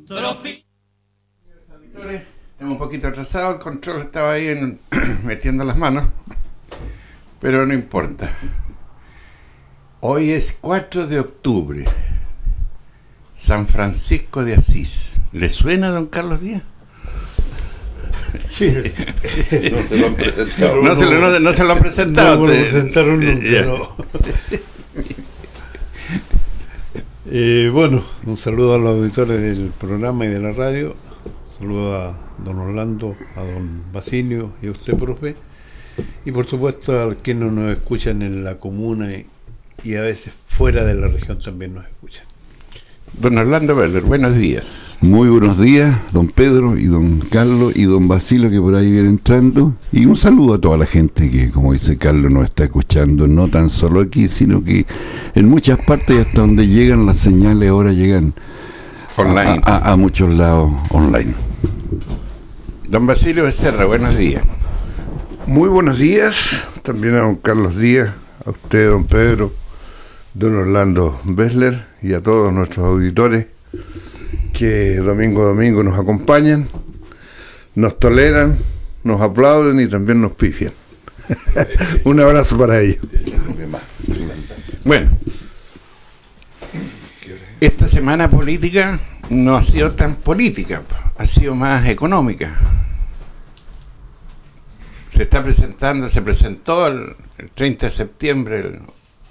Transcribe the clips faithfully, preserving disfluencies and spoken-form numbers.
Estamos un poquito atrasados, el control estaba ahí en, metiendo las manos, pero no importa. Hoy es cuatro de octubre, San Francisco de Asís. ¿Le suena a don Carlos Díaz? Sí. No se lo han presentado. No, no, se, lo, no, no se lo han presentado. No, no lo presentaron nunca, yeah. no. eh, bueno, un saludo a los auditores del programa y de la radio. Un saludo a don Orlando, a don Basilio y a usted, profe. Y por supuesto a quienes nos escuchan en la comuna y, y a veces fuera de la región también nos escuchan. Don Orlando Berler, buenos días. Muy buenos días, don Pedro y don Carlos y don Basilio, que por ahí viene entrando. Y un saludo a toda la gente que, como dice Carlos, nos está escuchando, no tan solo aquí, sino que en muchas partes, y hasta donde llegan las señales, ahora llegan Online. A, a, a muchos lados online. Don Basilio Becerra, buenos días. Muy buenos días, también a don Carlos Díaz, a usted, don Pedro, don Orlando Bessler y a todos nuestros auditores que domingo a domingo nos acompañan, nos toleran, nos aplauden y también nos pifian. Un abrazo para ellos. Bueno, esta semana política no ha sido tan política, ha sido más económica. Se está presentando, se presentó el, el treinta de septiembre el,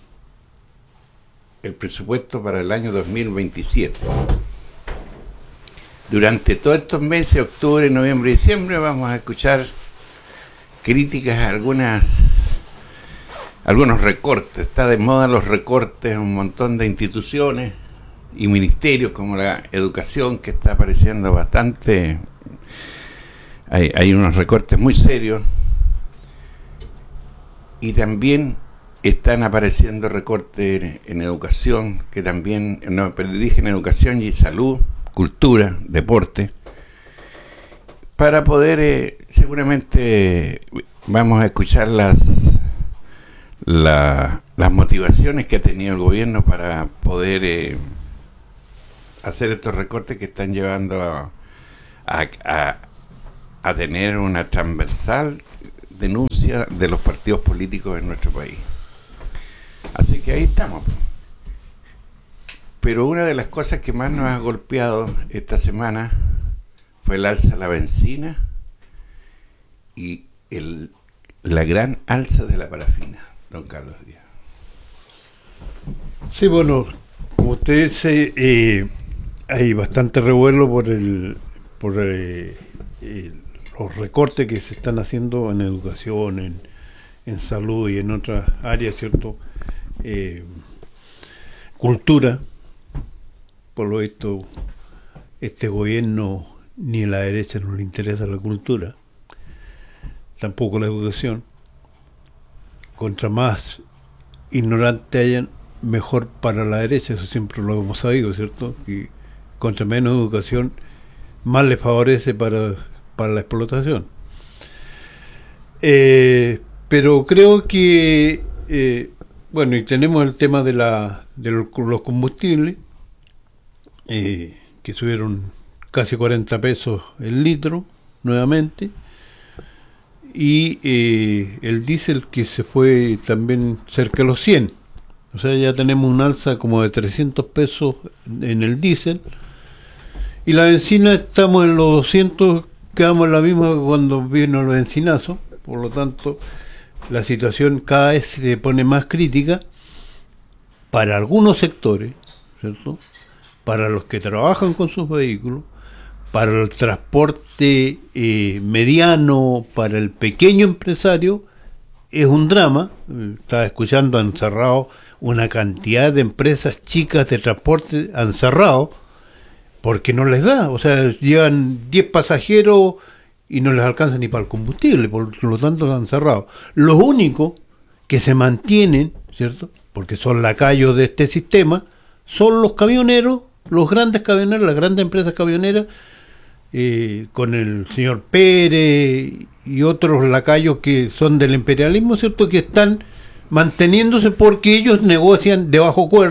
el presupuesto para el año dos mil veintisiete. Durante todos estos meses, octubre, noviembre y diciembre, vamos a escuchar críticas a algunas, algunos recortes. Está de moda los recortes en un montón de instituciones y ministerios, como la educación, que está apareciendo bastante. Hay, hay unos recortes muy serios. Y también están apareciendo recortes en, en educación, que también, no, pero dije en educación y salud, cultura, deporte, para poder, eh, seguramente vamos a escuchar las, la, las motivaciones que ha tenido el gobierno para poder eh, hacer estos recortes que están llevando a, a, a, a tener una transversal denuncia de los partidos políticos en nuestro país. Así que ahí estamos. Pero una de las cosas que más nos ha golpeado esta semana fue el alza de la benzina y el, la gran alza de la parafina, don Carlos Díaz. Sí, bueno, como usted dice, eh, hay bastante revuelo por el por eh, el los recortes que se están haciendo en educación, en, en salud y en otras áreas, ¿cierto? Eh, cultura, por lo visto, este gobierno ni a la derecha no le interesa la cultura, tampoco la educación. Contra más ignorante hayan, mejor para la derecha, eso siempre lo hemos sabido, ¿cierto? Y contra menos educación, más le favorece para para la explotación. Eh, pero creo que, eh, bueno, y tenemos el tema de, la, de los combustibles, eh, que subieron casi cuarenta pesos el litro, nuevamente, y eh, el diésel que se fue también cerca de los cien. O sea, ya tenemos un alza como de trescientos pesos en el diésel, y la benzina estamos en los doscientos. Quedamos en la misma que cuando vino el benzinazo, por lo tanto la situación cada vez se pone más crítica para algunos sectores, ¿cierto? Para los que trabajan con sus vehículos, para el transporte eh, mediano, para el pequeño empresario, es un drama. Estaba escuchando, han cerrado una cantidad de empresas chicas de transporte, han cerrado, porque no les da, o sea, llevan diez pasajeros y no les alcanza ni para el combustible, por lo tanto han cerrado. Los únicos que se mantienen, ¿cierto?, porque son lacayos de este sistema, son los camioneros, los grandes camioneros, las grandes empresas camioneras, eh, con el señor Pérez y otros lacayos que son del imperialismo, ¿cierto?, que están manteniéndose porque ellos negocian de bajo cuerda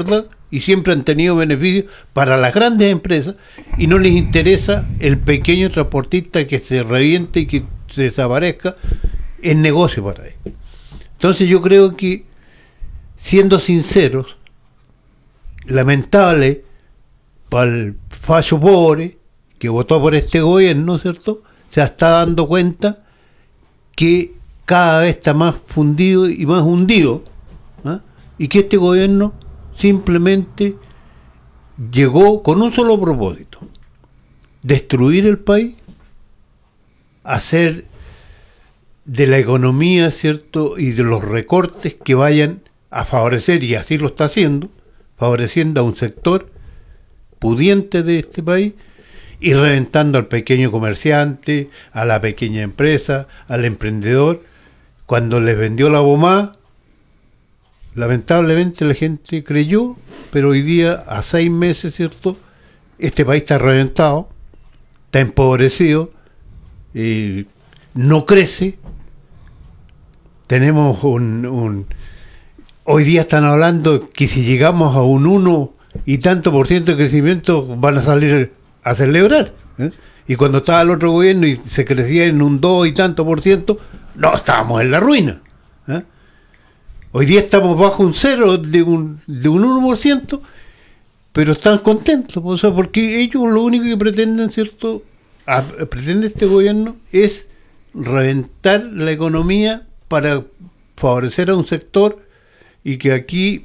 y siempre han tenido beneficios para las grandes empresas y no les interesa el pequeño transportista que se reviente y que se desaparezca. Es negocio para él. Entonces yo creo que, siendo sinceros, lamentable para el fallo pobre que votó por este gobierno, ¿cierto? Se está dando cuenta que cada vez está más fundido y más hundido, ¿eh? Y que este gobierno simplemente llegó con un solo propósito: destruir el país, hacer de la economía, ¿cierto?, y de los recortes que vayan a favorecer, y así lo está haciendo, favoreciendo a un sector pudiente de este país y reventando al pequeño comerciante, a la pequeña empresa, al emprendedor. Cuando les vendió la bomba, lamentablemente la gente creyó, pero hoy día, a seis meses, ¿cierto?, este país está reventado, está empobrecido, eh, no crece. Tenemos un, un... Hoy día están hablando que si llegamos a un uno y tanto por ciento de crecimiento van a salir a celebrar, ¿eh? Y cuando estaba el otro gobierno y se crecía en un dos y tanto por ciento, no, estábamos en la ruina, ¿eh? Hoy día estamos bajo un cero de un, de un uno por ciento, pero están contentos, o sea, porque ellos lo único que pretenden, ¿cierto?, a, pretende este gobierno es reventar la economía para favorecer a un sector, y que aquí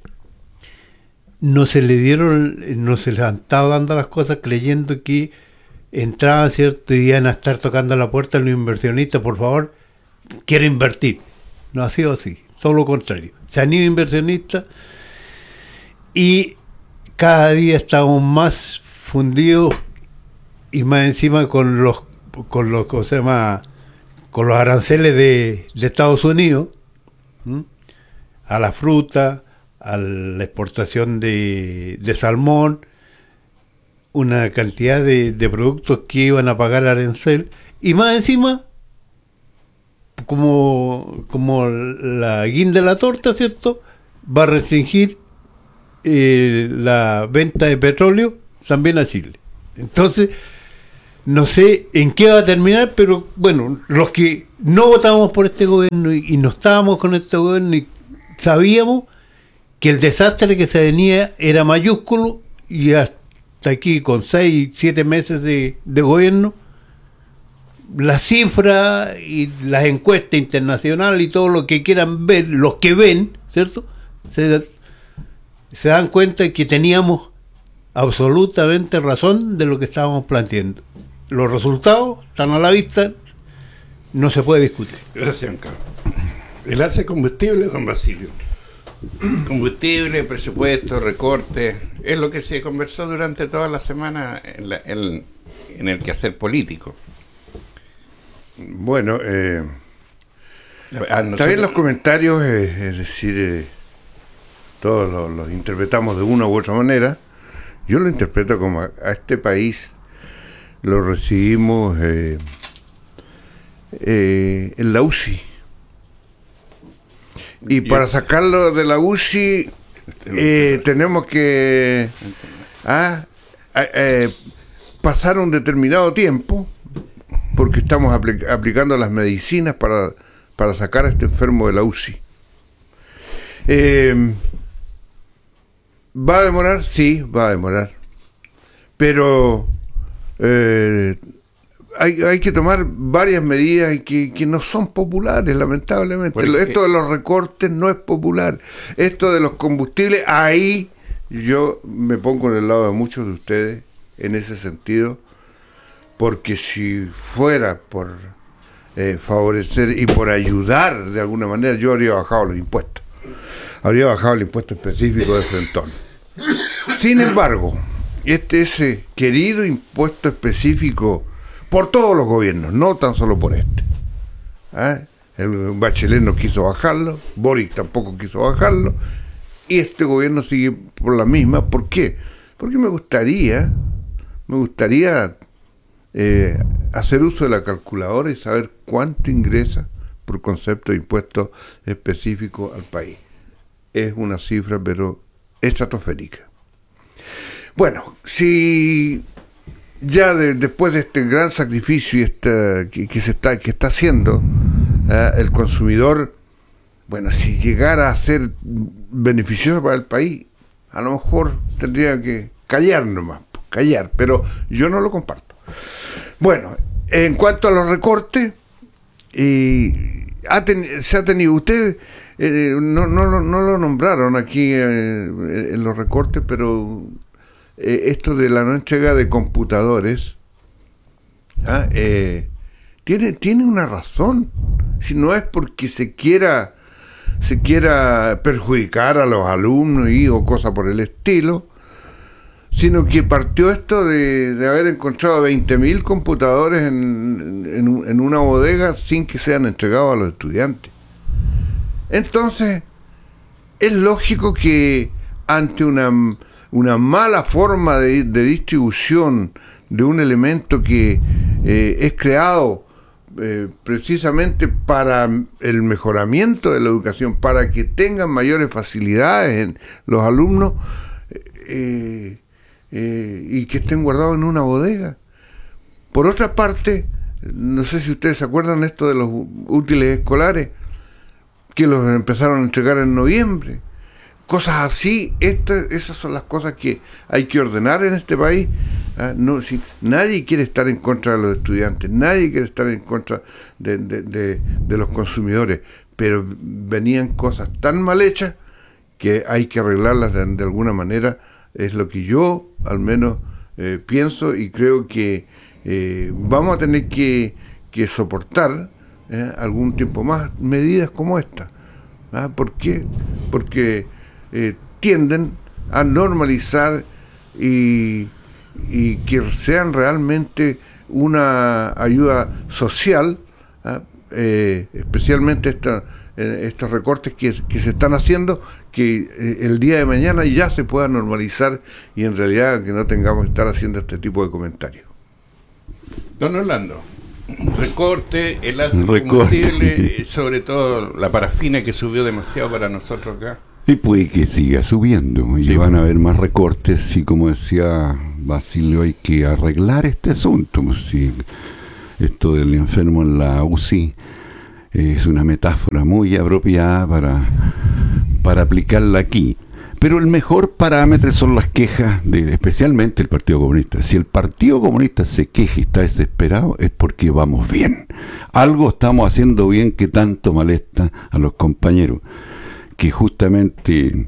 no se le dieron, no se les han estado dando las cosas creyendo que entraban, ¿cierto?, y iban a estar tocando a la puerta a los inversionistas: por favor, quiero invertir. No ha sido así, todo lo contrario. Se han ido inversionistas y cada día estamos más fundidos, y más encima con los con los ¿cómo se llama? con los aranceles de, de Estados Unidos, ¿m? a la fruta, a la exportación de, de salmón, una cantidad de, de productos que iban a pagar arancel, y más encima, como, como la guinda de la torta, ¿cierto?, va a restringir eh, la venta de petróleo también a Chile. Entonces, no sé en qué va a terminar, pero bueno, los que no votamos por este gobierno y, y no estábamos con este gobierno y sabíamos que el desastre que se venía era mayúsculo, y hasta aquí con seis, siete meses de, de gobierno, las cifras y las encuestas internacionales y todo lo que quieran ver, los que ven, ¿cierto?, se, se dan cuenta de que teníamos absolutamente razón de lo que estábamos planteando. Los resultados están a la vista, no se puede discutir. Gracias, Carlos. El alza de combustible, don Basilio. Combustible, presupuesto, recorte, es lo que se conversó durante toda la semana en, la, en, en el quehacer político. Bueno, eh, nosotros... también los comentarios, eh, es decir, eh, todos los, los interpretamos de una u otra manera. Yo lo interpreto como a, a este país lo recibimos eh, eh, en la U C I. Y para sacarlo de la U C I eh, tenemos que ah, eh, pasar un determinado tiempo, porque estamos apl- aplicando las medicinas para, para sacar a este enfermo de la U C I. Eh, ¿Va a demorar? Sí, va a demorar. Pero eh, hay, hay que tomar varias medidas que, que no son populares, lamentablemente. Esto de los recortes no es popular. Esto de los combustibles, ahí yo me pongo en el lado de muchos de ustedes en ese sentido, porque si fuera por eh, favorecer y por ayudar de alguna manera, yo habría bajado los impuestos. Habría bajado el impuesto específico de frentón. Sin embargo, este ese querido impuesto específico por todos los gobiernos, no tan solo por este. ¿Ah? El Bachelet no quiso bajarlo, Boric tampoco quiso bajarlo, y este gobierno sigue por la misma. ¿Por qué? Porque me gustaría, me gustaría eh, hacer uso de la calculadora y saber cuánto ingresa por concepto de impuesto específico al país. Es una cifra, pero estratosférica. Bueno, si ya de, después de este gran sacrificio y esta, que, que se está que está haciendo eh, el consumidor, bueno, si llegara a ser beneficioso para el país, a lo mejor tendría que callar nomás, callar, pero yo no lo comparto. Bueno, en cuanto a los recortes, eh, ha ten, se ha tenido, usted eh, no, no, no lo nombraron aquí eh, en los recortes, pero eh, esto de la no entrega de computadores, ¿ah? eh, tiene, tiene una razón, si no es porque se quiera se quiera perjudicar a los alumnos y o cosas por el estilo, sino que partió esto de, de haber encontrado veinte mil computadores en, en, en una bodega sin que sean entregados a los estudiantes. Entonces, es lógico que ante una, una mala forma de, de distribución de un elemento que eh, es creado eh, precisamente para el mejoramiento de la educación, para que tengan mayores facilidades en los alumnos, eh, Eh, y que estén guardados en una bodega. Por otra parte, no sé si ustedes se acuerdan esto de los útiles escolares, que los empezaron a entregar en noviembre. Cosas así, esta, esas son las cosas que hay que ordenar en este país. ¿Ah? No, si, nadie quiere estar en contra de los estudiantes, nadie quiere estar en contra de, de, de, de los consumidores, pero venían cosas tan mal hechas que hay que arreglarlas de, de alguna manera. Es lo que yo al menos eh, pienso, y creo que eh, vamos a tener que, que soportar eh, algún tiempo más medidas como esta. ¿Ah? ¿Por qué? Porque eh, tienden a normalizar y, y que sean realmente una ayuda social, ¿ah? eh, especialmente esta estos recortes que, que se están haciendo, que eh, el día de mañana ya se puedan normalizar y en realidad que no tengamos que estar haciendo este tipo de comentarios. Don Orlando, recorte, el alza de combustible, sobre todo la parafina que subió demasiado para nosotros acá. Y puede que siga subiendo, y sí, van a haber más recortes, y como decía Basilio, hay que arreglar este asunto. Pues, si esto del enfermo en la U C I es una metáfora muy apropiada para, para aplicarla aquí. Pero el mejor parámetro son las quejas de especialmente el Partido Comunista. Si el Partido Comunista se queja y está desesperado, es porque vamos bien. Algo estamos haciendo bien que tanto molesta a los compañeros, que justamente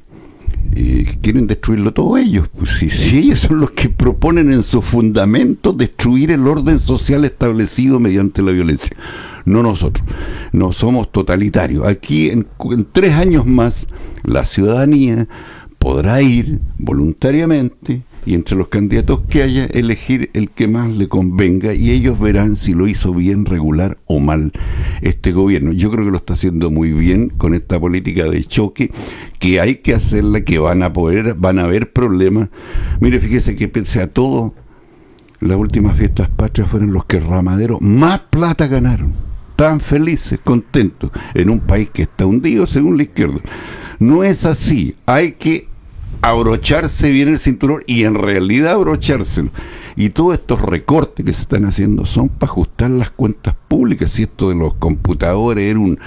eh, quieren destruirlo todo ellos. Pues si, si ellos son los que proponen en sus fundamentos destruir el orden social establecido mediante la violencia. No nosotros, no somos totalitarios. Aquí en, en tres años más la ciudadanía podrá ir voluntariamente y entre los candidatos que haya elegir el que más le convenga, y ellos verán si lo hizo bien, regular o mal este gobierno. Yo creo que lo está haciendo muy bien con esta política de choque, que hay que hacerla, que van a poder, van a haber problemas. Mire, fíjese que pese a todo, las últimas fiestas patrias fueron los que ramaderos más plata ganaron. Tan felices, contentos, en un país que está hundido según la izquierda. No es así, hay que abrocharse bien el cinturón, y en realidad abrochárselo. Y todos estos recortes que se están haciendo son para ajustar las cuentas públicas. Si esto de los computadores era un...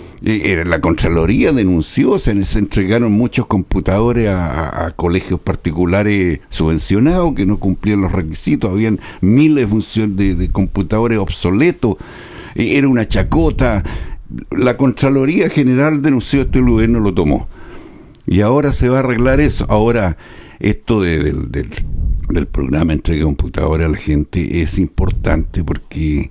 Era la Contraloría denunció, se, se entregaron muchos computadores a, a, a colegios particulares subvencionados que no cumplían los requisitos, habían miles de, funciones de, de computadores obsoletos. Era una chacota. La Contraloría General denunció esto y el gobierno lo tomó. Y ahora se va a arreglar eso. Ahora, esto de, de, de, del programa entrega computadores a la gente es importante porque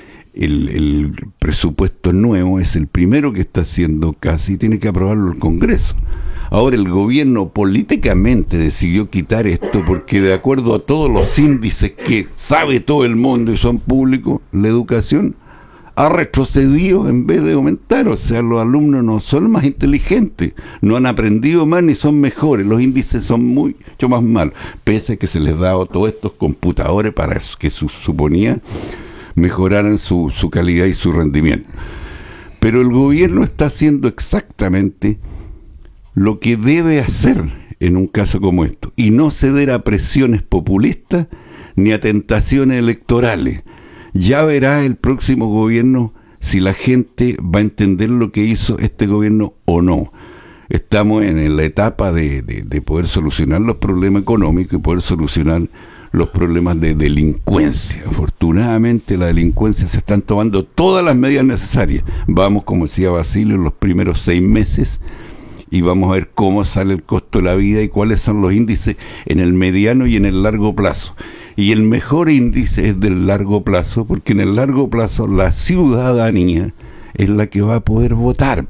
el, el presupuesto nuevo es el primero que está haciendo casi, y tiene que aprobarlo el Congreso. Ahora el gobierno políticamente decidió quitar esto porque, de acuerdo a todos los índices que sabe todo el mundo y son públicos, la educación ha retrocedido en vez de aumentar. O sea, los alumnos no son más inteligentes, no han aprendido más ni son mejores, los índices son mucho más malos, pese a que se les daba todos estos computadores para que su, suponía mejoraran su, su calidad y su rendimiento. Pero el gobierno está haciendo exactamente lo que debe hacer en un caso como esto, y no ceder a presiones populistas ni a tentaciones electorales. Ya verá el próximo gobierno si la gente va a entender lo que hizo este gobierno o no. Estamos en la etapa de, de, de poder solucionar los problemas económicos y poder solucionar los problemas de delincuencia. Afortunadamente la delincuencia se están tomando todas las medidas necesarias. Vamos, como decía Basilio, en los primeros seis meses y vamos a ver cómo sale el costo de la vida y cuáles son los índices en el mediano y en el largo plazo. Y el mejor índice es del largo plazo, porque en el largo plazo la ciudadanía es la que va a poder votar.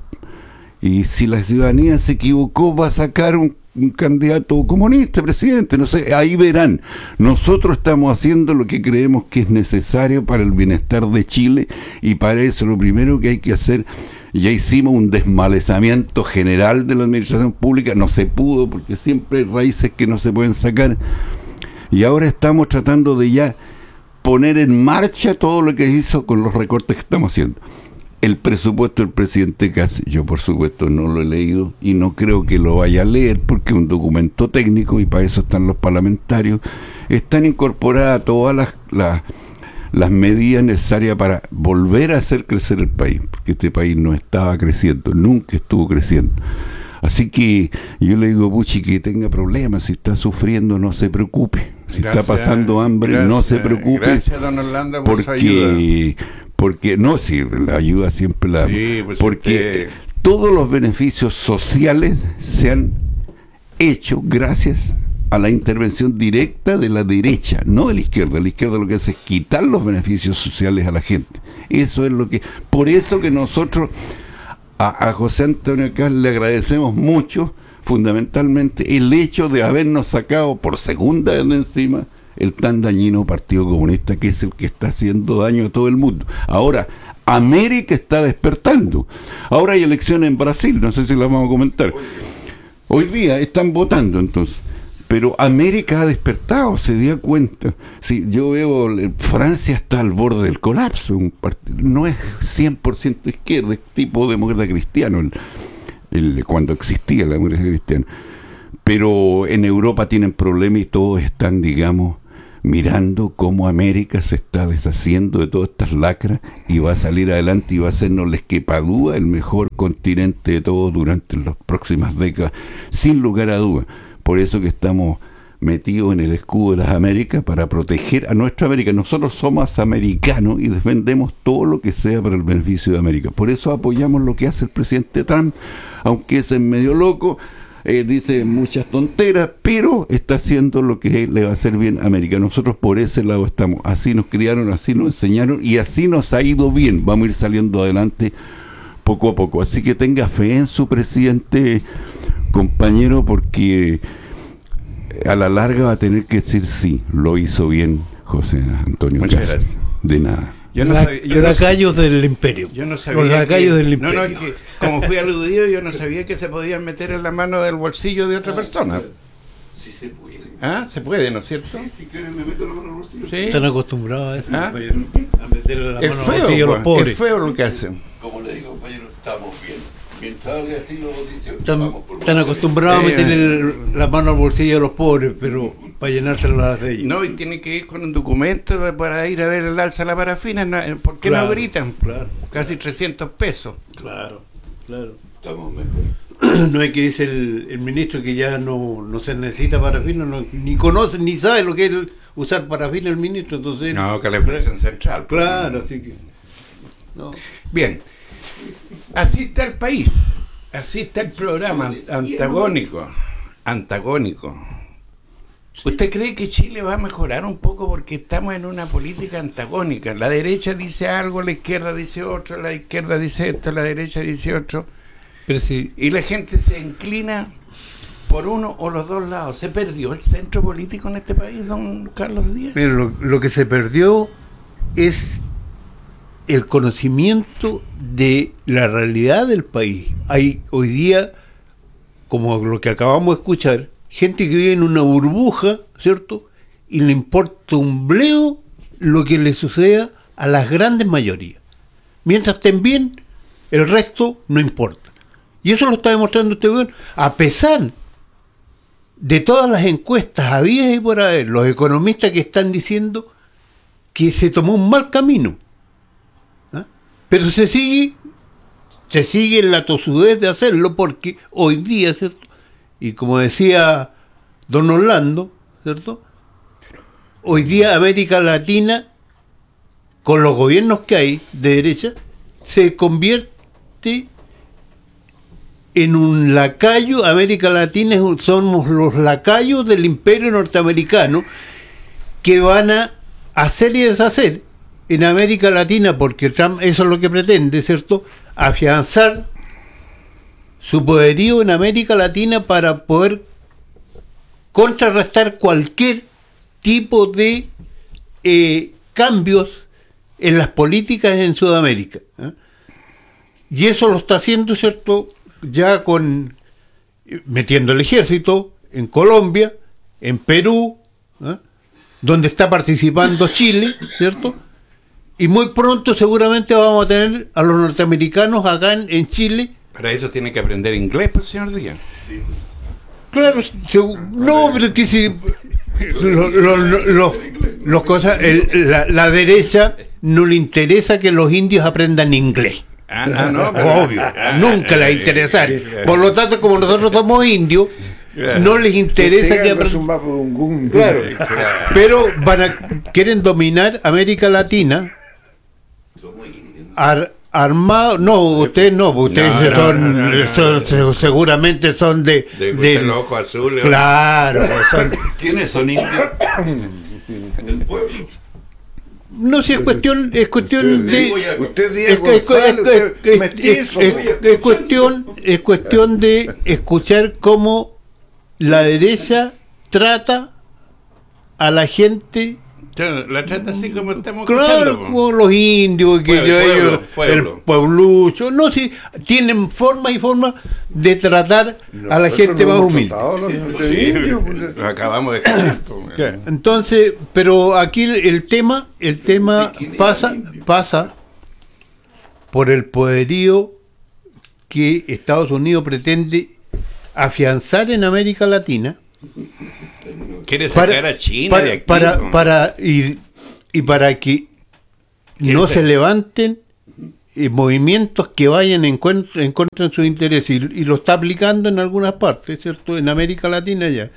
Y si la ciudadanía se equivocó, va a sacar un, un candidato comunista, presidente, no sé, ahí verán. Nosotros estamos haciendo lo que creemos que es necesario para el bienestar de Chile, y para eso lo primero que hay que hacer, ya hicimos un desmalezamiento general de la administración pública, no se pudo porque siempre hay raíces que no se pueden sacar, y ahora estamos tratando de ya poner en marcha todo lo que se hizo con los recortes que estamos haciendo. El presupuesto del presidente Kast, yo por supuesto no lo he leído y no creo que lo vaya a leer porque es un documento técnico y para eso están los parlamentarios. Están incorporadas todas las, las, las medidas necesarias para volver a hacer crecer el país, porque este país no estaba creciendo, nunca estuvo creciendo. Así que yo le digo, Puchi, que tenga problemas, si está sufriendo no se preocupe, si gracias, está pasando hambre gracias, no se preocupe, gracias, don Orlando, por porque, su ayuda. Porque no, sí, la ayuda siempre la... Sí, pues porque usted... todos los beneficios sociales se han hecho gracias a la intervención directa de la derecha, no de la izquierda. La izquierda lo que hace es quitar los beneficios sociales a la gente. Eso es lo que... Por eso que nosotros a, a José Antonio Kast le agradecemos mucho, fundamentalmente, el hecho de habernos sacado por segunda vez de encima el tan dañino Partido Comunista, que es el que está haciendo daño a todo el mundo. Ahora, América está despertando. Ahora hay elecciones en Brasil, no sé si las vamos a comentar. Hoy día están votando, entonces. Pero América ha despertado, se dio cuenta. Sí, yo veo, Francia está al borde del colapso. Un partido, no es cien por ciento izquierda, es tipo demócrata cristiano, el, el, cuando existía la democracia cristiana. Pero en Europa tienen problemas y todos están, digamos, mirando cómo América se está deshaciendo de todas estas lacras y va a salir adelante y va a ser, no les quepa duda, el mejor continente de todos durante las próximas décadas, sin lugar a duda. Por eso que estamos metidos en el escudo de las Américas para proteger a nuestra América. Nosotros somos americanos y defendemos todo lo que sea para el beneficio de América. Por eso apoyamos lo que hace el presidente Trump, aunque ese es medio loco. Eh, dice muchas tonteras, pero está haciendo lo que le va a hacer bien a América. Nosotros por ese lado estamos. Así nos criaron, así nos enseñaron y así nos ha ido bien. Vamos a ir saliendo adelante poco a poco. Así que tenga fe en su presidente, compañero, porque a la larga va a tener que decir sí, lo hizo bien José Antonio Kast. Muchas gracias. De nada. Yo no sabía, yo los lacayos no, del imperio. Yo no sabía los lacayos que, del imperio. No, no, que, como fui aludido, yo no sabía que se podían meter en la mano del bolsillo de otra persona. Sí se puede. Ah, se puede, ¿no es cierto? Sí, si quieren me meto la mano al bolsillo. Sí. Están acostumbrados a eso, ¿Ah? A meterle la Es mano feo, al bolsillo a los pues, pobres. es feo lo que hacen. Como le digo, compañero, estamos bien. Mientras haga así la oposición, Están, vamos por están acostumbrados Sí, a meterle la mano al bolsillo a los pobres, pero para llenárselas de ellos. No, y tienen que ir con un documento para ir a ver el alza de la parafina. No, ¿por qué Claro, no gritan? claro. Casi trescientos pesos. Claro, claro. Estamos mejor. No es que dice el, el ministro que ya no, no se necesita parafina, no, ni conoce, ni sabe lo que es el, usar parafina el ministro, entonces... No, que la presión central. pues. Claro, así que... No. Bien, así está el país, así está el programa antagónico, antagónico. ¿Usted cree que Chile va a mejorar un poco porque estamos en una política antagónica? La derecha dice algo, la izquierda dice otro, la izquierda dice esto, la derecha dice otro. Pero si... Y la gente se inclina por uno o los dos lados. ¿Se perdió el centro político en este país, don Carlos Díaz? Pero lo, lo que se perdió es el conocimiento de la realidad del país. Hay hoy día, como lo que acabamos de escuchar, gente que vive en una burbuja, ¿cierto? Y le importa un bleo lo que le suceda a las grandes mayorías. Mientras estén bien, el resto no importa. Y eso lo está demostrando este gobierno, a pesar de todas las encuestas habidas y por haber, los economistas que están diciendo que se tomó un mal camino. ¿Ah? Pero se sigue, se sigue en la tosudez de hacerlo, porque hoy día, ¿cierto? Y como decía don Orlando, ¿cierto? Hoy día América Latina, con los gobiernos que hay de derecha, se convierte en un lacayo. América Latina es un- somos los lacayos del imperio norteamericano, que van a hacer y deshacer en América Latina, porque Trump eso es lo que pretende, ¿cierto? Afianzar su poderío en América Latina para poder contrarrestar cualquier tipo de eh, cambios en las políticas en Sudamérica. ¿eh? Y eso lo está haciendo, ¿cierto? Ya con metiendo el ejército en Colombia, en Perú, ¿eh? donde está participando Chile, ¿cierto? Y muy pronto seguramente vamos a tener a los norteamericanos acá en, en Chile. Para eso tiene que aprender inglés, pues, señor Díaz. Claro, segu- no, pero que si lo- lo- lo- lo- los cosas, el- la, la derecha no le interesa que los indios aprendan inglés. Ah, ah, no, pero- Obvio, ah, nunca les va a interesar. Por lo tanto, como nosotros somos indios, no les interesa que es un aprendan. mapa de un gun. Claro, pero van a, quieren dominar América Latina ar- armado. No, ustedes no, ustedes No, no, son, no, no, no, son- se- seguramente son de, De, de- de los ojos azules. claro, son- ¿Quiénes son indios? El pueblo. no sé, es cuestión, es cuestión de Usted es, Díaz que- es que- González, es- usted es- mestizo. es- es- es cuestión, es cuestión de escuchar cómo la derecha trata a la gente. La trata así como estamos Claro, escuchando. po. como los indios, que Pueblo, yo- pueblo, ellos, pueblo. el pueblucho, no, sí, tienen forma y forma de tratar a la gente más humilde. Sí, lo acabamos de escuchar. po. Entonces, pero aquí el, el tema, el tema pasa, pasa por el poderío que Estados Unidos pretende afianzar en América Latina. Quiere sacar a China para, de aquí. para, po. para- y, y para que no ser- se levanten eh, movimientos que vayan en, cuen- en contra de sus intereses, y, y lo está aplicando en algunas partes, ¿cierto? En América Latina ya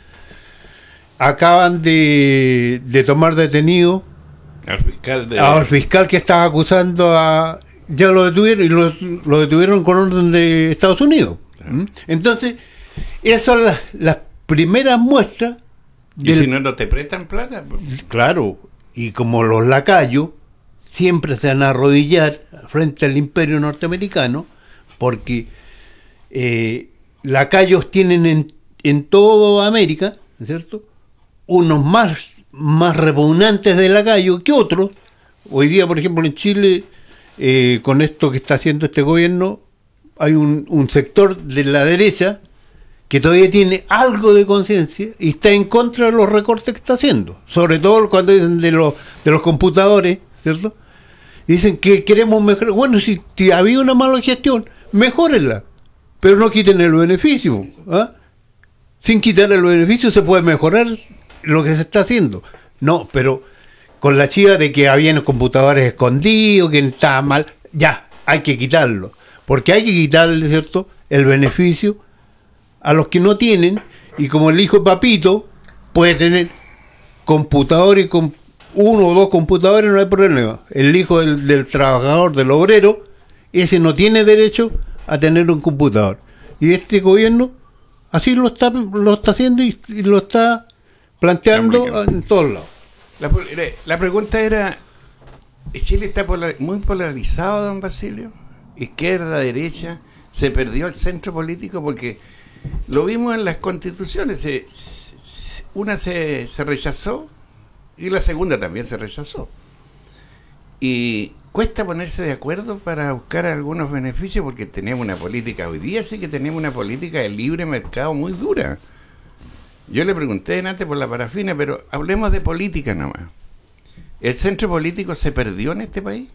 acaban de, de tomar detenido Al fiscal de. al fiscal que estaba acusando a, ya lo detuvieron, y lo, lo detuvieron con orden de Estados Unidos. ¿Mm? Entonces esas son las, las primeras muestras Y del- si no, no te prestan plata. po. Claro, y como los lacayos siempre se van a arrodillar frente al imperio norteamericano, porque eh, lacayos tienen en, en toda América, ¿no es cierto?, unos más, más repugnantes de lacayos que otros. Hoy día, por ejemplo, en Chile, eh, con esto que está haciendo este gobierno, hay un, un sector de la derecha que todavía tiene algo de conciencia y está en contra de los recortes que está haciendo, sobre todo cuando dicen de los de los computadores, ¿cierto? Dicen que queremos mejorar. Bueno, si, si había una mala gestión, mejórenla, pero no quiten el beneficio. ¿ah? Sin quitar el beneficio se puede mejorar lo que se está haciendo. No, pero con la chiva de que habían computadores escondidos, que estaba mal, ya, hay que quitarlo, porque hay que quitarle, ¿cierto?, el beneficio a los que no tienen, y como el hijo de Papito puede tener computadores, con uno o dos computadores, no hay problema. El hijo del, del trabajador, del obrero, ese no tiene derecho a tener un computador. Y este gobierno así lo está lo está haciendo y, y lo está planteando Está muy en todos lados. La, la pregunta era: ¿Chile está polar- muy polarizado, don Basilio? Izquierda, derecha. ¿Se perdió el centro político? Porque lo vimos en las constituciones. Se, se- una se, se rechazó y la segunda también se rechazó. Y cuesta ponerse de acuerdo para buscar algunos beneficios, porque tenemos una política, hoy día sí que tenemos una política de libre mercado muy dura. Yo le pregunté antes por la parafina, pero hablemos de política nomás. ¿El centro político se perdió en este país?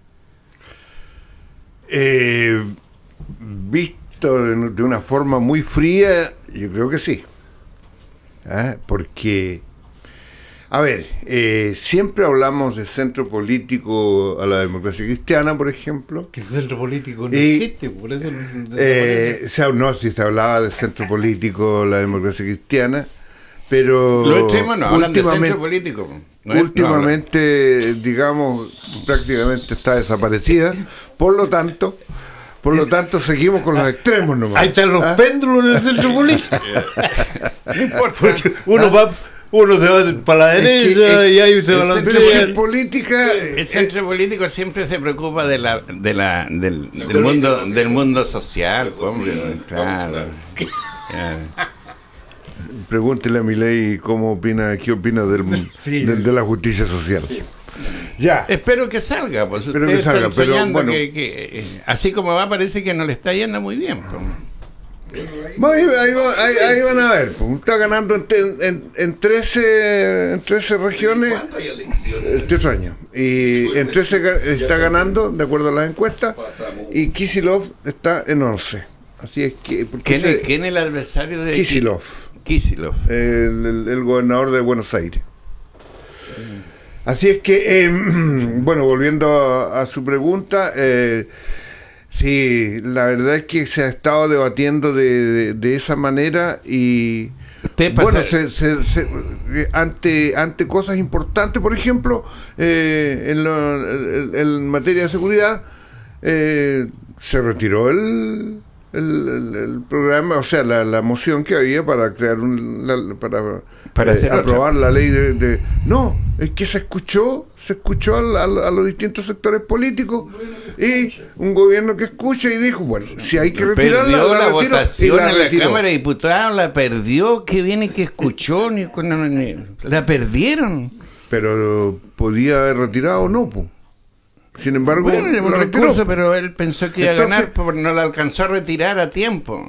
Eh, visto de, de una forma muy fría, yo creo que sí. ¿ah? Porque, a ver, eh, siempre hablamos de centro político a la democracia cristiana, por ejemplo. Que el centro político no Y, existe, por eso no eh, se, no, si se hablaba de centro político a la democracia cristiana, pero Los extremos no hablan de centro últimamente, político. No es- últimamente digamos, prácticamente está desaparecida, por lo tanto, por lo tanto seguimos con los extremos nomás. Ahí están los ¿Ah? péndulos en el centro político. no importa. Porque uno va, uno se va para la Es que- derecha es- y ahí se el va a la centro Pero si en derecha. política, El eh, centro político siempre se preocupa de la, de la, del, del mundo, del mundo social, hombre, claro. Claro. pregúntele a Milei cómo opina, qué opina del, Sí. del- de la justicia social. Ya. Espero que salga, pues Espero ustedes que salga, están pero, soñando bueno. que, que, eh, así como va parece que no le está yendo muy bien. Pues. Bueno, ahí, ahí va- ahí- ahí van a ver, pues, está ganando en, en, en trece, en trece regiones, eh, trece años, y en trece ga- está ganando, de acuerdo a las encuestas, y Kicillof está en once. Así es que... porque ¿Quién, es, ese- quién es el adversario de Kicillof, Kicillof. el, el- el gobernador de Buenos Aires. Así es que, eh, bueno, volviendo a, a su pregunta, eh, sí, la verdad es que se ha estado debatiendo de, de, de esa manera y Usted pasa- bueno, se, se- se- eh, ante ante cosas importantes, por ejemplo, eh, en, lo- en- en materia de seguridad, eh, se retiró el, el, el- el programa, o sea, la, la moción que había para crear un, la- para, Para eh, hacer otra. aprobar la ley de, de- no, es que se escuchó, se escuchó al- al- a, los distintos sectores políticos y un gobierno que escucha y dijo, bueno, si hay que retirarla, Perdió la, la retiro, y votación la en la retiró. Cámara de Diputados, la perdió, que viene que escuchó, ni, ni- ni- la perdieron. Pero podía haber retirado o no, po. Sin embargo, Bueno, era un la retiró. recurso, pero él pensó que iba a Entonces- ganar, porque no la alcanzó a retirar a tiempo.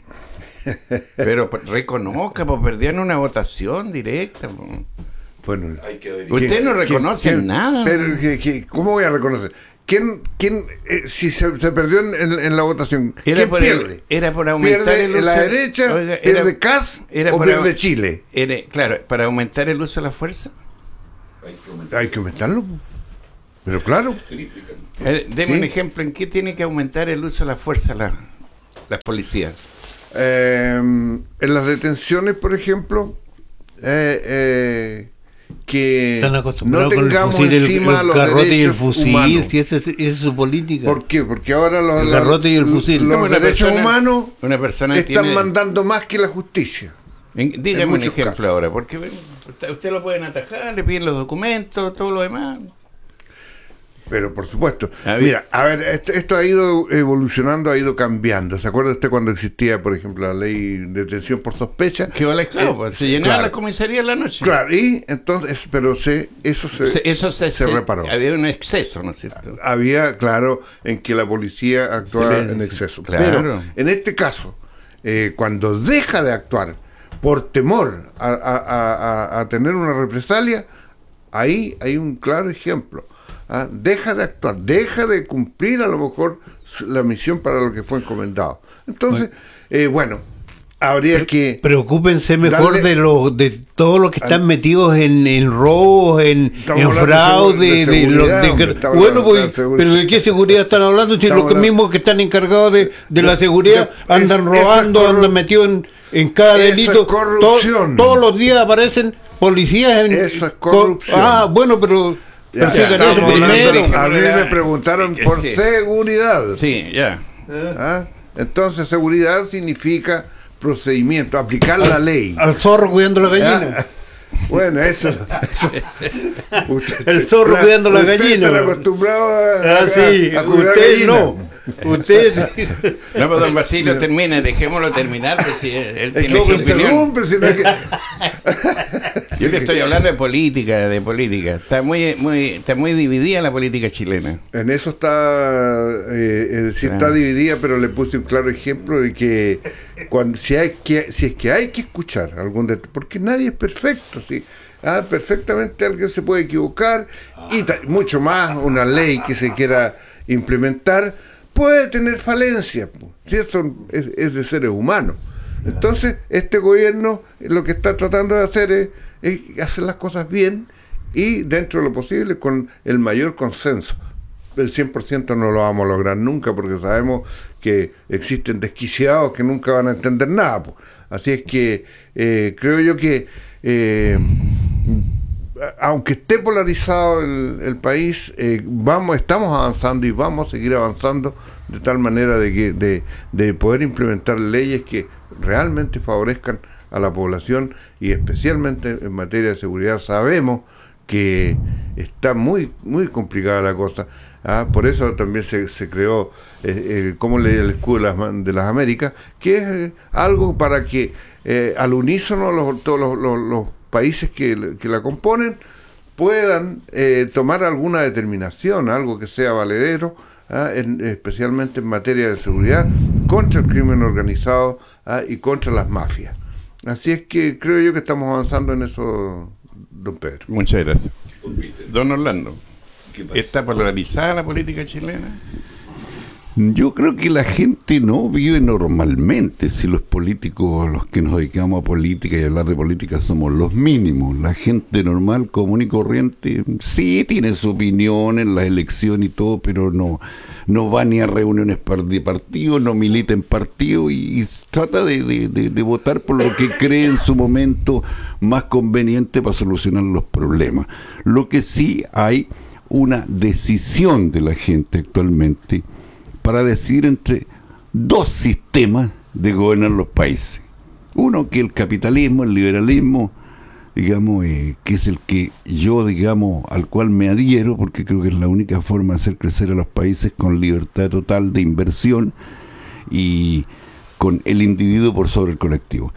Pero pues, reconozca, pues perdió en una votación directa. Pues. Bueno, Usted ¿quién- no reconoce quién- nada. Pero, ¿qué- qué- ¿cómo voy a reconocer? ¿Quién, quién eh, si se, se perdió en, en- en la votación, Era quién por, el- pierde? era por aumentar ¿Pierde el en uso. la derecha? Oiga, era- ¿Pierde C A S? era ¿O por pierde au- Chile? era- claro, para aumentar el uso de la fuerza. Hay que aumentarlo, po. Pero claro. Eh, deme Sí. un ejemplo, ¿en qué tiene que aumentar el uso de la fuerza la, las policías? Eh, en las detenciones, por ejemplo, eh, eh, que Están no acostumbrados con el tengamos fusil, el, encima el los garrote y el derechos fusil, humanos. si esa es, esa es su política. ¿Por qué? Porque ahora los, El la- garrote y el fusil. los Como una derechos persona- humanos una persona están tiene- mandando más que la justicia. En- En dígame un muchos ejemplo casos. ahora, porque bueno, usted, usted lo pueden atajar, le piden los documentos, todo lo demás. Pero por supuesto. A ver. Mira, a ver, esto, esto ha ido evolucionando, ha ido cambiando. ¿Se acuerda usted cuando existía, por ejemplo, la ley de detención por sospecha? Que vale, claro, Eh, pues, se llenaba claro. la comisaría en la noche. Claro, y entonces, pero se, eso se, Se- eso se, se se- reparó. Había un exceso, ¿no es cierto? Había, claro, en que la policía actuaba Se le- en exceso. claro. Pero en este caso, eh, cuando deja de actuar por temor a, a- a- a- a tener una represalia, ahí hay un claro ejemplo. ¿ah? Deja de actuar, deja de cumplir a lo mejor su- la misión para lo que fue encomendado. Entonces, eh, bueno, habría que... Preocúpense mejor darle- de los de todos los que están metidos en, en robos, en, Estamos en hablando de fraude, segu- de de, los seguridad, de- hombre, estamos bueno, hablando pues, de seguridad. pero ¿de qué seguridad están hablando? Si Estamos los hablando- mismos que están encargados de, de la seguridad de- andan es- robando, eso es corru- andan metidos en, en cada Eso es delito. corrupción. To- todos los días aparecen policías en Eso es co- corrupción. Ah, bueno, pero Ya, persigan ya, eso estamos hablando primero. de- A mí Era- me preguntaron por Sí. seguridad. Sí, ya. ¿ah? Entonces, seguridad significa procedimiento, aplicar la ley. Al zorro cuidando la gallina. ¿ah? Bueno, eso. eso. Usted- El zorro la- cuidando la usted gallina. está acostumbrado a, Ah, sí, a- a cuidar usted gallinas. no. Usted. No, pues don Basilio, termine, dejémoslo terminar, pues si él, él Es tiene que su se opinión. interrumpe, si no es que- Yo le estoy hablando de política, de política. Está muy, muy, está muy dividida la política chilena. En eso está, eh, eh, sí está Claro. dividida, pero le puse un claro ejemplo de que cuando si hay que, si es que hay que escuchar algún det- porque nadie es perfecto, sí. Ah, perfectamente alguien se puede equivocar y ta- mucho más una ley que se quiera implementar puede tener falencias, po. Si eso es, es de seres humanos. Entonces, este gobierno lo que está tratando de hacer es, es hacer las cosas bien y dentro de lo posible con el mayor consenso. El cien por ciento no lo vamos a lograr nunca porque sabemos que existen desquiciados que nunca van a entender nada. Pues. Así es que eh, creo yo que eh, aunque esté polarizado el, el país, eh, vamos, estamos avanzando y vamos a seguir avanzando de tal manera de que de, de poder implementar leyes que realmente favorezcan a la población y especialmente en materia de seguridad. Sabemos que está muy muy complicada la cosa. ¿ah? Por eso también se, se creó eh, eh, como ley el escudo de las, de las Américas, que es eh, algo para que eh, al unísono los, todos los, los, los países que, que la componen puedan eh, tomar alguna determinación, algo que sea valedero, ¿ah? en, especialmente en materia de seguridad, contra el crimen organizado ¿ah? y contra las mafias. Así es que creo yo que estamos avanzando en eso, don Pedro. Muchas gracias. Don Orlando, ¿está polarizada la política chilena? Yo creo que la gente no vive normalmente. Si los políticos, los que nos dedicamos a política y a hablar de política, somos los mínimos. La gente normal, común y corriente, sí tiene su opinión en la elección y todo, pero no, no va ni a reuniones de partido, no milita en partido y, y trata de, de, de, de votar por lo que cree en su momento más conveniente para solucionar los problemas. Lo que sí hay una decisión de la gente actualmente para decidir entre dos sistemas de gobernar los países. Uno que el capitalismo, el liberalismo, digamos, eh, que es el que yo, digamos, al cual me adhiero, porque creo que es la única forma de hacer crecer a los países con libertad total de inversión y con el individuo por sobre el colectivo.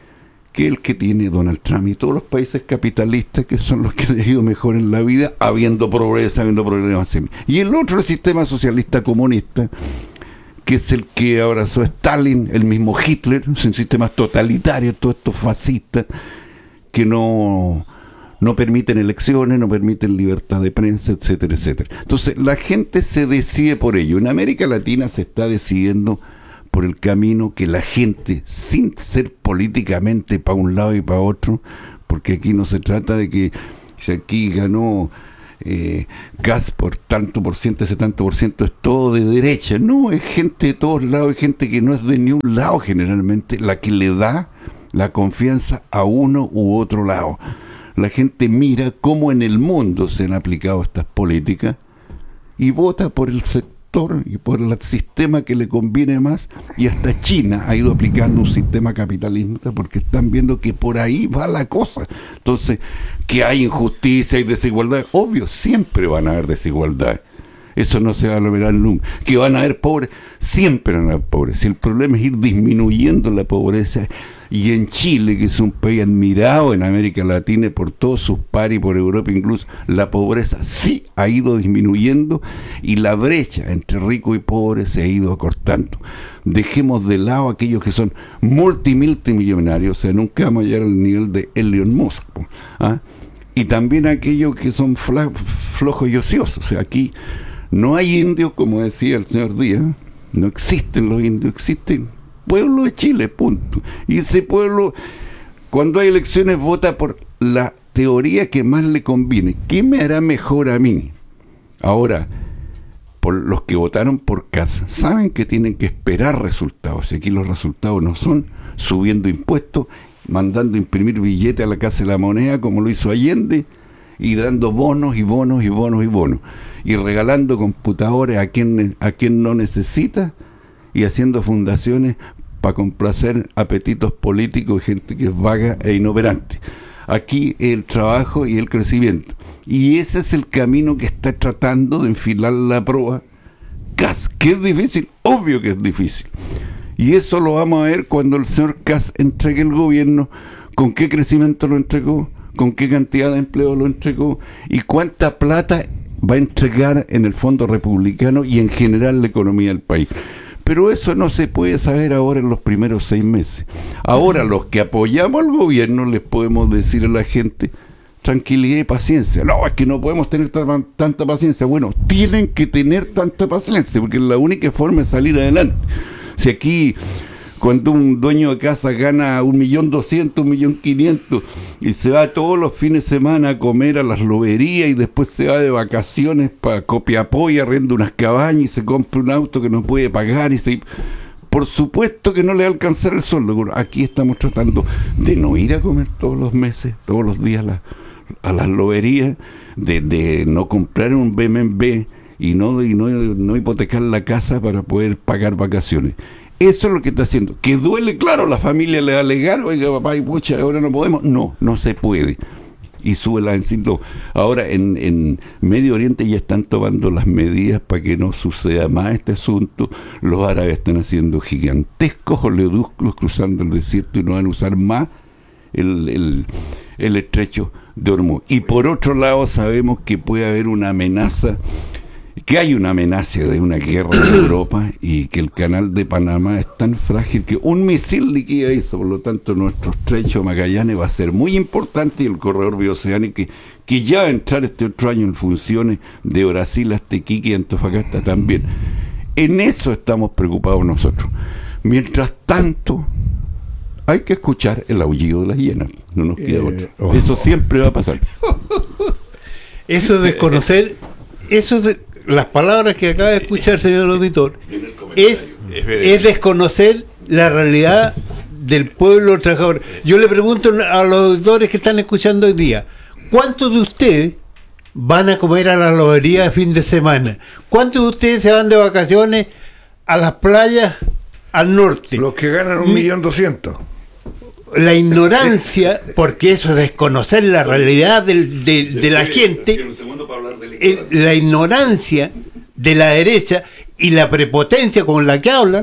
Que el que tiene Donald Trump y todos los países capitalistas que son los que han ido mejor en la vida, habiendo progreso, habiendo problemas. Y el otro, el sistema socialista comunista, que es el que abrazó Stalin, el mismo Hitler, son sistemas totalitarios, todos estos fascistas, que no, no permiten elecciones, no permiten libertad de prensa, etcétera, etcétera. Entonces, la gente se decide por ello. En América Latina se está decidiendo por el camino que la gente, sin ser políticamente para un lado y para otro, porque aquí no se trata de que si aquí ganó eh, Kast por tanto por ciento, ese tanto por ciento es todo de derecha, no, es gente de todos lados, es gente que no es de ni un lado generalmente, la que le da la confianza a uno u otro lado. La gente mira cómo en el mundo se han aplicado estas políticas y vota por el sector y por el sistema que le conviene más, y hasta China ha ido aplicando un sistema capitalista porque están viendo que por ahí va la cosa. Entonces, que hay injusticia y desigualdad, obvio, siempre van a haber desigualdad, eso no se va a lograr nunca. Que van a haber pobres, siempre van a haber pobres. Si el problema es ir disminuyendo la pobreza, y en Chile, que es un país admirado en América Latina por todos sus pares y por Europa incluso, la pobreza sí ha ido disminuyendo y la brecha entre ricos y pobres se ha ido acortando. Dejemos de lado a aquellos que son multimillonarios, o sea, nunca vamos a llegar al nivel de Elon Musk, ¿ah? Y también a aquellos que son fla- flojos y ociosos. O sea, aquí no hay indios, como decía el señor Díaz, no existen los indios, existen pueblo de Chile, punto. Y ese pueblo, cuando hay elecciones, vota por la teoría que más le conviene. ¿Qué me hará mejor a mí? Ahora, por los que votaron por Kast, saben que tienen que esperar resultados. Y aquí los resultados no son subiendo impuestos, mandando imprimir billetes a la Casa de la Moneda, como lo hizo Allende, y dando bonos y bonos y bonos y bonos. Y regalando computadores a quien, a quien no necesita, y haciendo fundaciones para complacer apetitos políticos y gente que es vaga e inoperante. Aquí el trabajo y el crecimiento. Y ese es el camino que está tratando de enfilar la proa Kast. ¿Que es difícil? Obvio que es difícil. Y eso lo vamos a ver cuando el señor Kast entregue el gobierno, con qué crecimiento lo entregó, con qué cantidad de empleo lo entregó y cuánta plata va a entregar en el fondo republicano y en general la economía del país. Pero eso no se puede saber ahora en los primeros seis meses. Ahora los que apoyamos al gobierno les podemos decir a la gente tranquilidad y paciencia. No, es que no podemos tener t- tanta paciencia. Bueno, tienen que tener tanta paciencia porque es la única forma de salir adelante. Si aquí cuando un dueño de casa gana un millón doscientos, un millón quinientos y se va todos los fines de semana a comer a las loberías y después se va de vacaciones para Copiapó y arrenda unas cabañas y se compra un auto que no puede pagar y se... Por supuesto que no le va a alcanzar el sueldo. Aquí estamos tratando de no ir a comer todos los meses, todos los días a, la, a las loberías, de, de no comprar un B M W y no, y no, no hipotecar la casa para poder pagar vacaciones. Eso es lo que está haciendo. Que duele, claro, la familia le va a alegar, oiga papá, y pucha, ahora no podemos. No, no se puede. Y sube la encima. Ahora en, en Medio Oriente ya están tomando las medidas para que no suceda más este asunto. Los árabes están haciendo gigantescos oleoductos cruzando el desierto y no van a usar más el, el, el estrecho de Hormuz. Y por otro lado sabemos que puede haber una amenaza, que hay una amenaza de una guerra en Europa y que el canal de Panamá es tan frágil que un misil liquida eso. Por lo tanto, nuestro estrecho Magallanes va a ser muy importante y el corredor bioceánico que, que ya va a entrar este otro año en funciones de Brasil hasta Iquique y Antofagasta también. En eso estamos preocupados nosotros. Mientras tanto, hay que escuchar el aullido de las hienas. No nos queda eh, otro. Oh. Eso siempre va a pasar. Eso de desconocer, eso de... Las palabras que acaba de escuchar, señor auditor, es, es desconocer la realidad del pueblo trabajador. Yo le pregunto a los auditores que están escuchando hoy día, ¿cuántos de ustedes van a comer a la lobería de fin de semana? ¿Cuántos de ustedes se van de vacaciones a las playas al norte? Los que ganan un millón doscientos. La ignorancia, porque eso es desconocer la realidad del, de, de la gente, el, la ignorancia de la derecha y la prepotencia con la que hablan,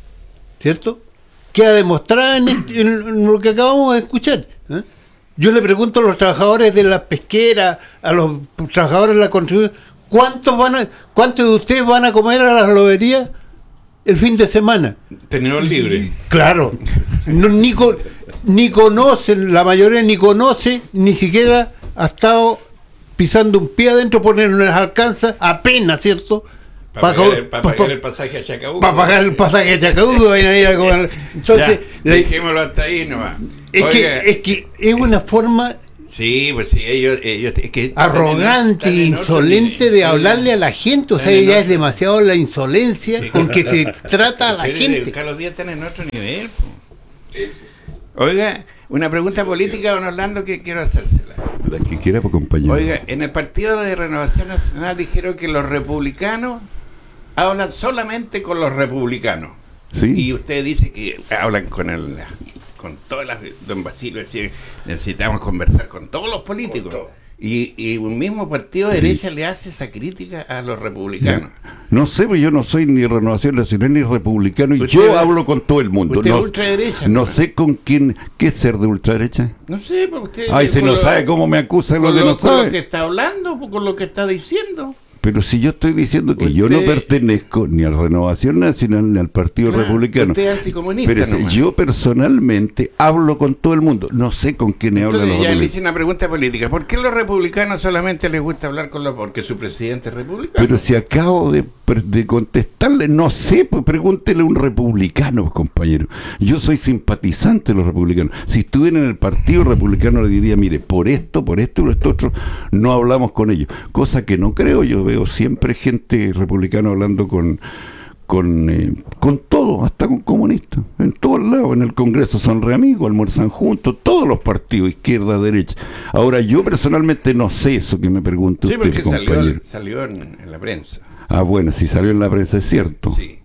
¿cierto? Queda demostrada en, en, en lo que acabamos de escuchar. ¿eh? Yo le pregunto a los trabajadores de la pesquera, a los trabajadores de la construcción, ¿cuántos van a, cuántos de ustedes van a comer a las loberías el fin de semana? Tenedor libre. Claro. No, ni, con, ni conocen, la mayoría ni conoce, ni siquiera ha estado pisando un pie adentro, porque no les alcanza apenas, ¿cierto? Para pa pagar, pa pa pagar el pasaje a Chacabuco. Para pagar el pasaje a Chacabuco. Entonces, ya, dejémoslo hasta ahí nomás. Es que, es que es una forma... Sí, pues sí, ellos, ellos es que arrogante e insolente de hablarle a la gente, o sea, ya es demasiado la insolencia sí, con que se trata a la gente. Carlos Díaz está en otro nivel. Sí, sí. Oiga, una pregunta política, don Orlando, que quiero hacérsela. La que quiera, pues, compañero. Oiga, en el Partido de Renovación Nacional dijeron que los republicanos hablan solamente con los republicanos. Sí. Y usted dice que hablan con el... con todas las, don Basilio decía, necesitamos conversar con todos los políticos y, y un mismo partido de sí. derecha le hace esa crítica a los republicanos. No, no sé, pues yo no soy ni Renovación Nacional ni republicano y yo hablo con todo el mundo. Usted no, es ultraderecha. No, no sé con quién, ¿qué es ser de ultraderecha? No sé, porque usted... Ay, si no lo, sabe cómo me acusa lo que lo, no sabe. Con lo que está hablando, con lo que está diciendo. Pero si yo estoy diciendo que usted, yo no pertenezco ni a Renovación Nacional ni al Partido claro, Republicano. Usted es anticomunista. Pero nomás. Yo personalmente hablo con todo el mundo. No sé con quién hablan los republicanos. Ya le hice una pregunta política. ¿Por qué a los republicanos solamente les gusta hablar con los... porque su presidente es republicano? Pero si acabo de, de contestarle, no sé, pues pregúntele a un republicano, compañero. Yo soy simpatizante de los republicanos. Si estuviera en el Partido Republicano le diría, mire, por esto, por esto, por esto otro, no hablamos con ellos. Cosa que no creo yo. Veo siempre gente republicana hablando con con, eh, con todo, hasta con comunistas, en todos lados, en el Congreso son re amigos, almuerzan juntos, todos los partidos, izquierda, derecha. Ahora yo personalmente no sé eso que me pregunta sí, usted, porque compañero. Salió, salió en, en la prensa. Ah, bueno, si salió en la prensa es cierto. Sí.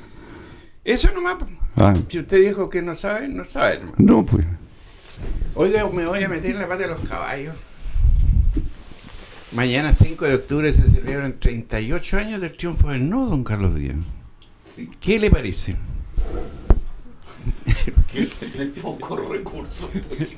Eso nomás. Ah. Si usted dijo que no sabe, no sabe, hermano. No, pues. Oiga, me voy a meter en la pata de los caballos. Mañana cinco de octubre se celebran treinta y ocho años del triunfo del no, don Carlos Díaz. ¿Qué le parece? Poco recursos.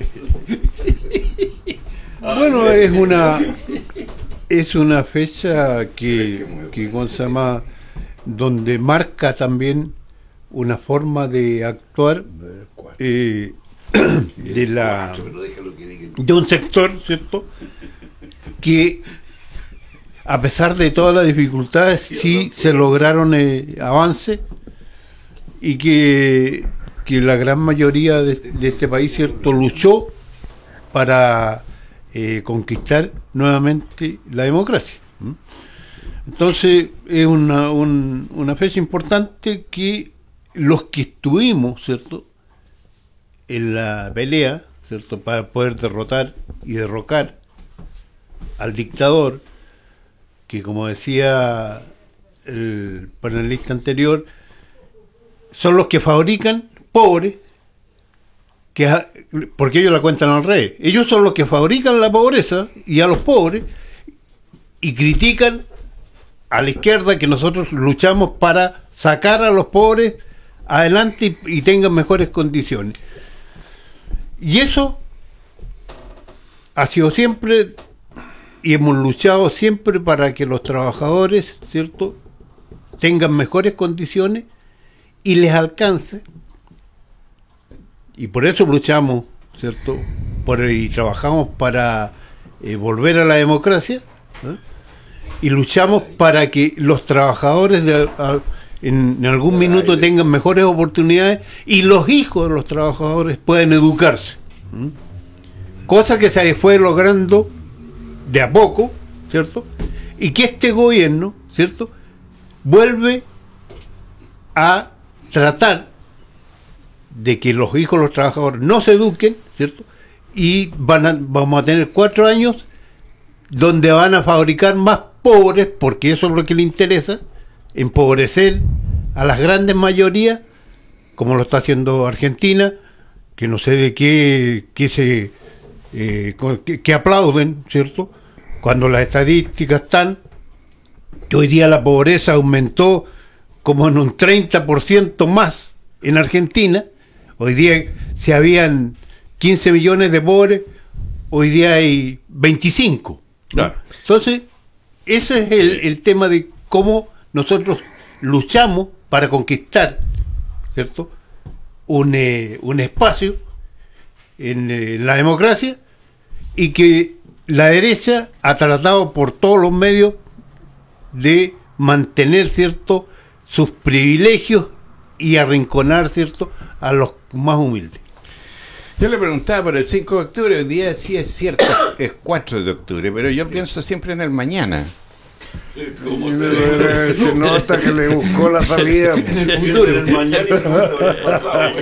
Bueno, es una es una fecha que, que ¿cómo se llama? Donde marca también una forma de actuar eh, de la de un sector, ¿cierto? Que a pesar de todas las dificultades sí se lograron eh, avances y que que la gran mayoría de, de este país, ¿cierto?, luchó para eh, conquistar nuevamente la democracia. ¿Mm? Entonces es una, un, una fecha importante que los que estuvimos, ¿cierto?, en la pelea, ¿cierto?, para poder derrotar y derrocar al dictador, que como decía el panelista anterior, son los que fabrican pobres, que, porque ellos la cuentan al revés. Ellos son los que fabrican la pobreza y a los pobres, y critican a la izquierda que nosotros luchamos para sacar a los pobres adelante y, y tengan mejores condiciones. Y eso ha sido siempre, y hemos luchado siempre para que los trabajadores, ¿cierto?, tengan mejores condiciones y les alcance. Y por eso luchamos, ¿cierto?, por, y trabajamos para eh, volver a la democracia, ¿eh? Y luchamos para que los trabajadores de, a, en, en algún minuto tengan mejores oportunidades y los hijos de los trabajadores puedan educarse. ¿Mm? Cosa que se fue logrando de a poco, ¿cierto? Y que este gobierno, ¿cierto?, vuelve a tratar de que los hijos de los trabajadores no se eduquen, ¿cierto? Y van a, vamos a tener cuatro años donde van a fabricar más pobres, porque eso es lo que le interesa, empobrecer a las grandes mayorías, como lo está haciendo Argentina, que no sé de qué, qué se eh, que, que aplauden, ¿cierto?, cuando las estadísticas están que hoy día la pobreza aumentó como en un treinta por ciento más en Argentina. Hoy día, si habían quince millones de pobres, hoy día hay veinticinco. Claro. Entonces, ese es el, el tema de cómo nosotros luchamos para conquistar, ¿cierto?, un, eh, un espacio en, eh, en la democracia, y que la derecha ha tratado por todos los medios de mantener, ¿cierto?, sus privilegios y arrinconar, ¿cierto?, a los más humildes. Yo le preguntaba por el cinco de octubre, hoy día sí es cierto, es cuatro de octubre, pero yo pienso siempre en el mañana. Se nota que le buscó la salida. En el futuro. En el mañana y en el pasado.